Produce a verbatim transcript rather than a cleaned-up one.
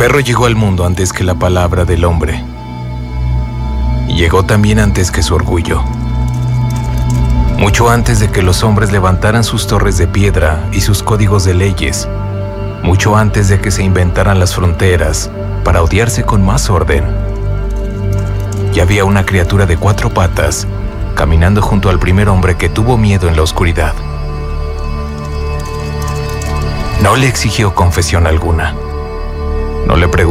perro llegó al mundo antes que la palabra del hombre. Y llegó también antes que su orgullo. Mucho antes de que los hombres levantaran sus torres de piedra y sus códigos de leyes. Mucho antes de que se inventaran las fronteras para odiarse con más orden. Ya había una criatura de cuatro patas caminando junto al primer hombre que tuvo miedo en la oscuridad. No le exigió confesión alguna. No le preguntó